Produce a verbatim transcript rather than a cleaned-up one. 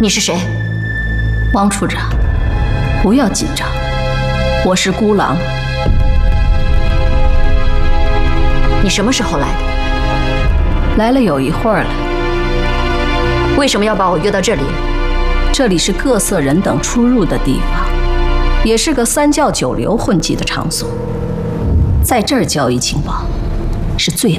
你是谁？ 王处长，不要紧张，我是孤狼。 你什么时候来的？ 来了有一会儿了。 为什么要把我约到这里？ 这里是各色人等出入的地方，也是个三教九流混迹的场所。在这儿交易情报，是最